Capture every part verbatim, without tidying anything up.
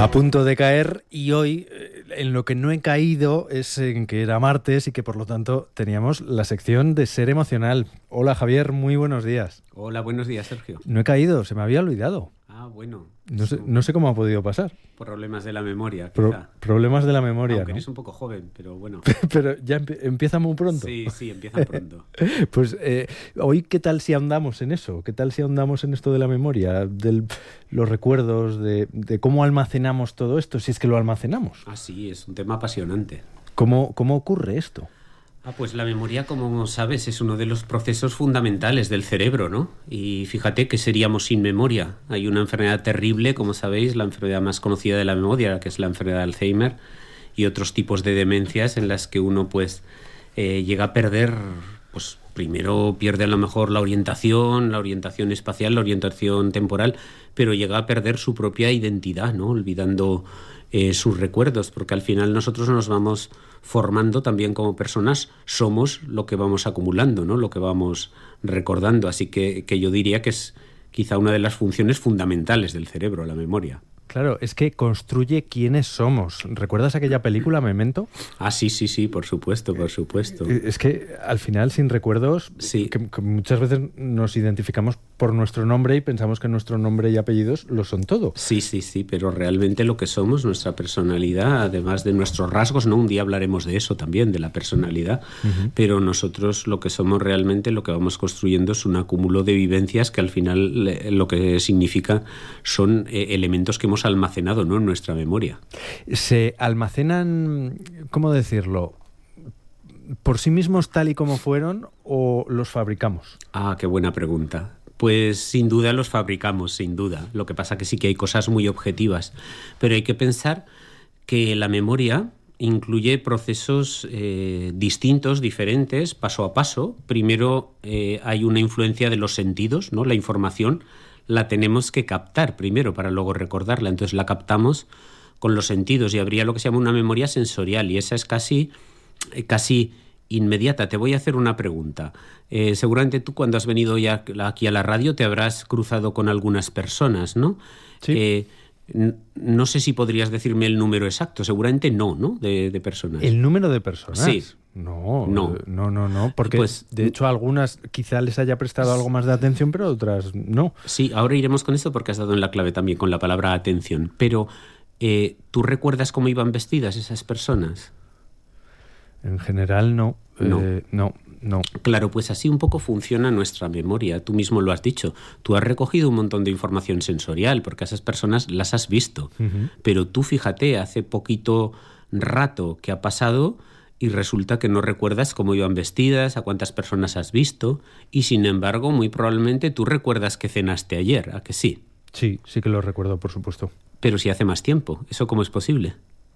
A punto de caer, y hoy eh, en lo que no he caído es en que era martes y que por lo tanto teníamos la sección de Ser Emocional. Hola Javier, muy buenos días. Hola, buenos días, Sergio. No he caído, se me había olvidado. Ah, bueno. No sé, no sé cómo ha podido pasar. Problemas de la memoria, Pro- quizá. problemas de la memoria, Aunque ¿no? eres un poco joven, pero bueno. Pero ya empie- empieza muy pronto. Sí, sí, empieza pronto. Pues eh, hoy, ¿qué tal si ahondamos en eso? ¿Qué tal si ahondamos en esto de la memoria, de los recuerdos, de, de cómo almacenamos todo esto, si es que lo almacenamos? Ah, sí, es un tema apasionante. ¿Cómo, cómo ocurre esto? Ah, pues la memoria, como sabes, es uno de los procesos fundamentales del cerebro, ¿no? Y fíjate que seríamos sin memoria. Hay una enfermedad terrible, como sabéis, la enfermedad más conocida de la memoria, que es la enfermedad de Alzheimer, y otros tipos de demencias en las que uno, pues, eh, llega a perder, pues, primero pierde a lo mejor la orientación, la orientación espacial, la orientación temporal, pero llega a perder su propia identidad, ¿no? Olvidando eh, sus recuerdos, porque al final nosotros nos vamos formando también como personas, somos lo que vamos acumulando, ¿no? Lo que vamos recordando. Así que, que yo diría que es quizá una de las funciones fundamentales del cerebro, la memoria. Claro, es que construye quiénes somos. ¿Recuerdas aquella película, Memento? Ah, sí, sí, sí, por supuesto, por supuesto. Es que al final, sin recuerdos, Sí. que, que muchas veces nos identificamos por nuestro nombre y pensamos que nuestro nombre y apellidos lo son todo. Sí, sí, sí, pero realmente lo que somos, nuestra personalidad, además de nuestros rasgos, ¿no? Un día hablaremos de eso también, de la personalidad, uh-huh. Pero nosotros lo que somos realmente, lo que vamos construyendo es un acúmulo de vivencias que al final le, lo que significa son eh, elementos que hemos almacenado, ¿no? En nuestra memoria. Se almacenan, ¿cómo decirlo?, por sí mismos tal y como fueron, o los fabricamos. Ah, qué buena pregunta. Pues sin duda los fabricamos, sin duda. Lo que pasa que sí que hay cosas muy objetivas, pero hay que pensar que la memoria incluye procesos eh, distintos, diferentes, paso a paso. Primero eh, hay una influencia de los sentidos, ¿no? La información la tenemos que captar primero para luego recordarla. Entonces la captamos con los sentidos y habría lo que se llama una memoria sensorial, y esa es casi, eh, casi inmediata. Te voy a hacer una pregunta. Eh, seguramente tú, cuando has venido ya aquí a la radio, te habrás cruzado con algunas personas, ¿no? Sí. Eh, n- no sé si podrías decirme el número exacto. Seguramente no, ¿no? De, de personas. ¿El número de personas? Sí. No, No. no, no, no, porque Pues, de hecho a algunas quizá les haya prestado algo más de atención, pero otras no. Sí, ahora iremos con esto porque has dado en la clave también con la palabra atención. Pero, eh, ¿tú recuerdas cómo iban vestidas esas personas? En general no. No. Eh, no, no. Claro, pues así un poco funciona nuestra memoria. Tú mismo lo has dicho. Tú has recogido un montón de información sensorial porque a esas personas las has visto. Uh-huh. Pero tú fíjate, hace poquito rato que ha pasado y resulta que no recuerdas cómo iban vestidas, a cuántas personas has visto, y sin embargo, muy probablemente tú recuerdas que cenaste ayer, ¿a que sí? Sí, sí que lo recuerdo, por supuesto. Pero si hace más tiempo, ¿eso cómo es posible?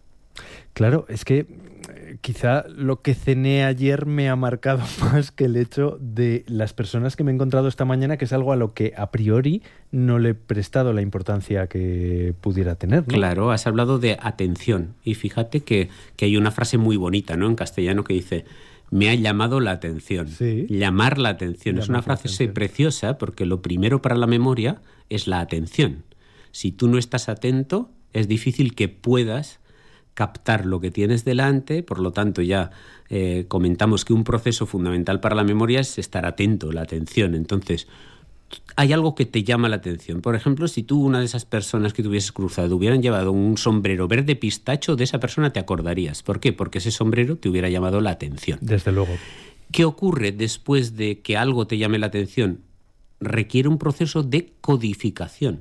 Claro, es que eh, quizá lo que cené ayer me ha marcado más que el hecho de las personas que me he encontrado esta mañana, que es algo a lo que a priori no le he prestado la importancia que pudiera tener, ¿no? Claro, has hablado de atención, y fíjate que, que hay una frase muy bonita, ¿no?, en castellano, que dice: me ha llamado la atención. Sí. Llamar la atención. Llamar es una la frase atención. preciosa, porque lo primero para la memoria es la atención. Si tú no estás atento, es difícil que puedas captar lo que tienes delante. Por lo tanto, ya eh, comentamos que un proceso fundamental para la memoria es estar atento, la atención. Entonces, hay algo que te llama la atención. Por ejemplo, si tú, una de esas personas que te hubieses cruzado, hubieran llevado un sombrero verde pistacho, de esa persona te acordarías. ¿Por qué? Porque ese sombrero te hubiera llamado la atención. Desde luego. ¿Qué ocurre después de que algo te llame la atención? Requiere un proceso de codificación.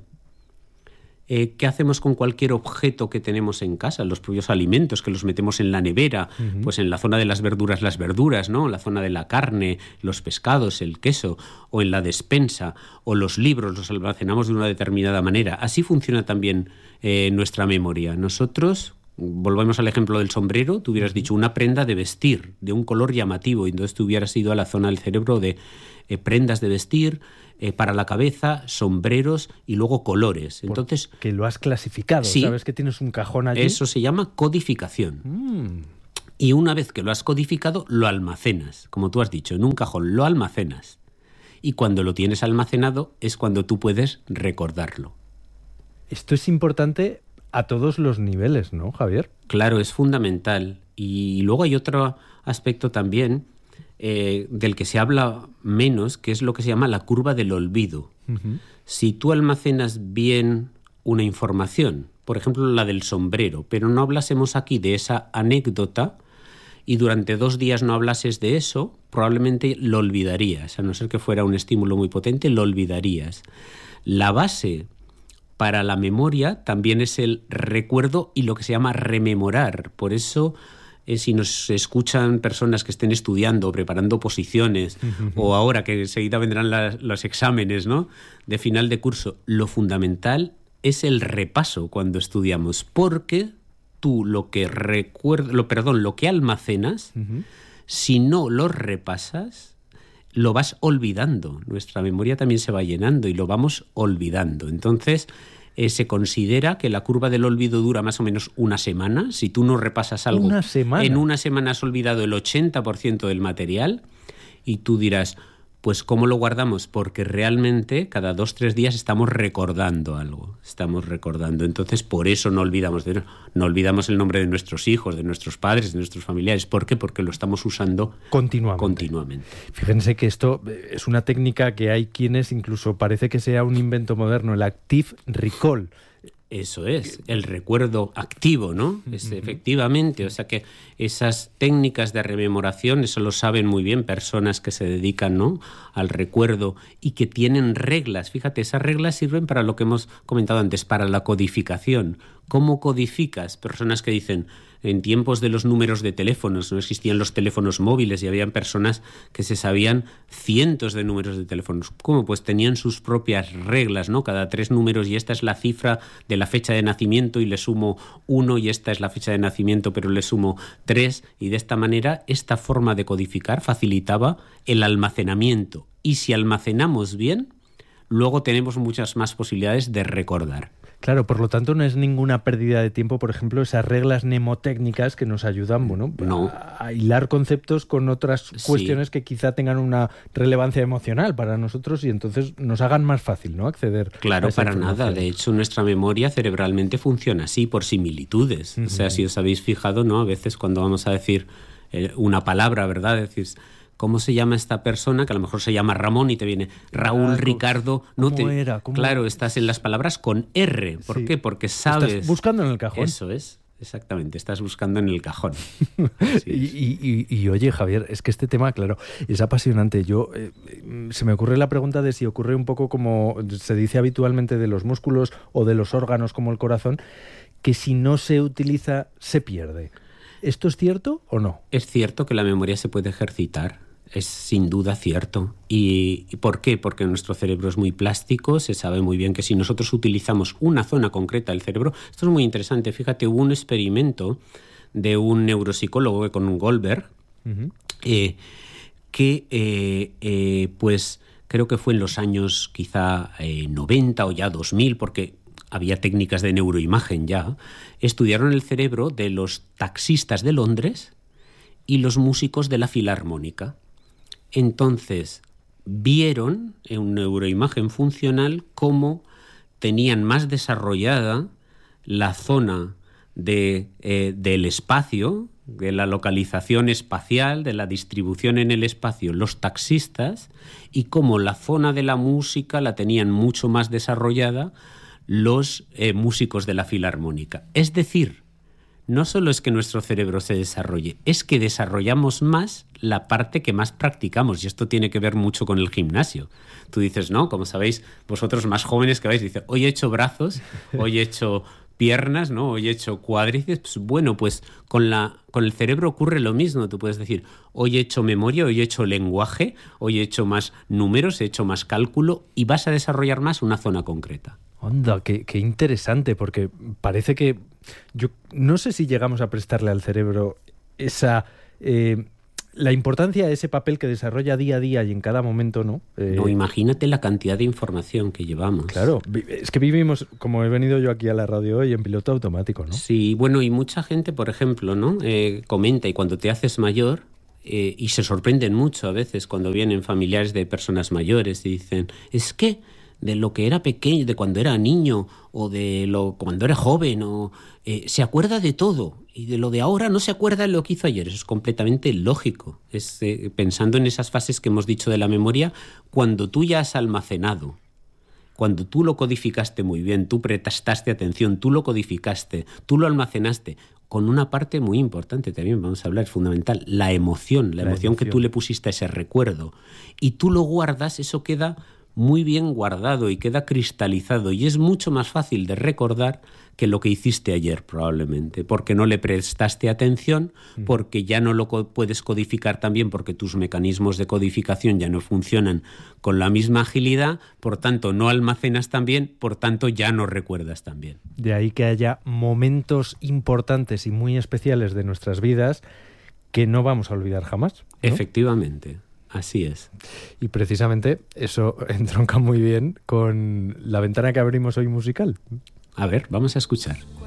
Eh, ¿Qué hacemos con cualquier objeto que tenemos en casa? Los propios alimentos, que los metemos en la nevera, uh-huh. Pues en la zona de las verduras, las verduras, ¿no? En la zona de la carne, los pescados, el queso, o en la despensa, o los libros, los almacenamos de una determinada manera. Así funciona también eh, nuestra memoria. Nosotros, volvemos al ejemplo del sombrero, tú hubieras dicho una prenda de vestir, de un color llamativo, y entonces tú hubieras ido a la zona del cerebro de eh, prendas de vestir, Eh, para la cabeza, sombreros y luego colores. Entonces, que lo has clasificado, sí, sabes que tienes un cajón allí. Eso se llama codificación. Mm. Y una vez que lo has codificado, lo almacenas, como tú has dicho, en un cajón lo almacenas. Y cuando lo tienes almacenado es cuando tú puedes recordarlo. Esto es importante a todos los niveles, ¿no, Javier? Claro, es fundamental. Y luego hay otro aspecto también eh, del que se habla menos, que es lo que se llama la curva del olvido. Uh-huh. Si tú almacenas bien una información, por ejemplo la del sombrero, pero no hablásemos aquí de esa anécdota y durante dos días no hablases de eso, probablemente lo olvidarías, a no ser que fuera un estímulo muy potente, lo olvidarías. La base para la memoria también es el recuerdo y lo que se llama rememorar. Por eso, eh, si nos escuchan personas que estén estudiando, preparando oposiciones, uh-huh. o ahora que enseguida vendrán la, los exámenes, ¿no?, de final de curso, lo fundamental es el repaso cuando estudiamos, porque tú lo que recuerdas, lo, perdón, lo que almacenas, uh-huh. si no lo repasas, lo vas olvidando. Nuestra memoria también se va llenando y lo vamos olvidando. Entonces, eh, se considera que la curva del olvido dura más o menos una semana. Si tú no repasas algo, ¿Una semana? En una semana has olvidado el ochenta por ciento del material y tú dirás, pues ¿cómo lo guardamos? Porque realmente cada dos, tres días estamos recordando algo, estamos recordando. Entonces, por eso no olvidamos, de, no olvidamos el nombre de nuestros hijos, de nuestros padres, de nuestros familiares. ¿Por qué? Porque lo estamos usando continuamente. continuamente. Fíjense que esto es una técnica que hay quienes incluso parece que sea un invento moderno, el Active Recall. Eso es, el recuerdo activo, ¿no? Es, efectivamente, o sea que esas técnicas de rememoración, eso lo saben muy bien personas que se dedican, ¿no?, al recuerdo y que tienen reglas. Fíjate, esas reglas sirven para lo que hemos comentado antes, para la codificación. ¿Cómo codificas? Personas que dicen, en tiempos de los números de teléfonos, no existían los teléfonos móviles y habían personas que se sabían cientos de números de teléfonos. ¿Cómo? Pues tenían sus propias reglas, ¿no? Cada tres números y esta es la cifra de la fecha de nacimiento y le sumo uno y esta es la fecha de nacimiento pero le sumo tres, y de esta manera esta forma de codificar facilitaba el almacenamiento, y si almacenamos bien, luego tenemos muchas más posibilidades de recordar. Claro, por lo tanto no es ninguna pérdida de tiempo, por ejemplo, esas reglas mnemotécnicas que nos ayudan, bueno, no. a, a hilar conceptos con otras cuestiones sí. que quizá tengan una relevancia emocional para nosotros y entonces nos hagan más fácil, ¿no?, acceder claro, a esa para información. nada. De hecho, nuestra memoria cerebralmente funciona así, por similitudes. Uh-huh. O sea, si os habéis fijado, ¿no?, a veces cuando vamos a decir eh, una palabra, ¿verdad?, decís, ¿cómo se llama esta persona? Que a lo mejor se llama Ramón y te viene Raúl, ah, Ricardo. No ¿Cómo te... era? ¿Cómo... Claro, estás en las palabras con R. ¿Por sí. qué? Porque sabes... Estás buscando en el cajón. Eso es, exactamente, estás buscando en el cajón. y, y, y, y oye, Javier, es que este tema, claro, es apasionante. Yo eh, se me ocurre la pregunta de si ocurre un poco como se dice habitualmente de los músculos o de los órganos como el corazón, que si no se utiliza, se pierde. ¿Esto es cierto o no? Es cierto que la memoria se puede ejercitar, es sin duda cierto. ¿Y, y por qué? Porque nuestro cerebro es muy plástico, se sabe muy bien que si nosotros utilizamos una zona concreta del cerebro, esto es muy interesante, fíjate, hubo un experimento de un neuropsicólogo con un Goldberg, uh-huh. eh, que eh, eh, pues creo que fue en los años quizá eh, noventa o ya dos mil, porque había técnicas de neuroimagen ya, estudiaron el cerebro de los taxistas de Londres y los músicos de la Filarmónica. Entonces, vieron en una neuroimagen funcional cómo tenían más desarrollada la zona de, eh, del espacio, de la localización espacial, de la distribución en el espacio, los taxistas, y cómo la zona de la música la tenían mucho más desarrollada los eh, músicos de la Filarmónica. Es decir, no solo es que nuestro cerebro se desarrolle, es que desarrollamos más la parte que más practicamos, y esto tiene que ver mucho con el gimnasio. Tú dices, ¿no? Como sabéis, vosotros más jóvenes que vais, dices, hoy he hecho brazos, hoy he hecho piernas, ¿no? Hoy he hecho cuádriceps. Pues, bueno, pues con, la, con el cerebro ocurre lo mismo. Tú puedes decir, hoy he hecho memoria, hoy he hecho lenguaje, hoy he hecho más números, he hecho más cálculo, y vas a desarrollar más una zona concreta. Onda, qué, qué interesante, porque parece que yo no sé si llegamos a prestarle al cerebro esa eh, la importancia de ese papel que desarrolla día a día y en cada momento, ¿no? Eh, no, imagínate la cantidad de información que llevamos. Claro, es que vivimos, como he venido yo aquí a la radio hoy, en piloto automático, ¿no? Sí, bueno, y mucha gente, por ejemplo, ¿no? Eh, comenta, y cuando te haces mayor, eh, y se sorprenden mucho a veces cuando vienen familiares de personas mayores y dicen, es que de lo que era pequeño, de cuando era niño, o de lo cuando era joven, o eh, se acuerda de todo, y de lo de ahora no se acuerda de lo que hizo ayer. Eso es completamente lógico. Es, eh, pensando en esas fases que hemos dicho de la memoria, cuando tú ya has almacenado, cuando tú lo codificaste muy bien, tú prestaste atención, tú lo codificaste, tú lo almacenaste, con una parte muy importante también, vamos a hablar, fundamental, la emoción, la, la emoción, emoción que tú le pusiste a ese recuerdo. Y tú lo guardas, eso queda muy bien guardado y queda cristalizado, y es mucho más fácil de recordar que lo que hiciste ayer, probablemente, porque no le prestaste atención, porque ya no lo co- puedes codificar también, porque tus mecanismos de codificación ya no funcionan con la misma agilidad, por tanto no almacenas tan bien, por tanto ya no recuerdas tan bien. De ahí que haya momentos importantes y muy especiales de nuestras vidas que no vamos a olvidar jamás, ¿no? Efectivamente. Así es. Y precisamente eso entronca muy bien con la ventana que abrimos hoy musical. A ver, vamos a escuchar.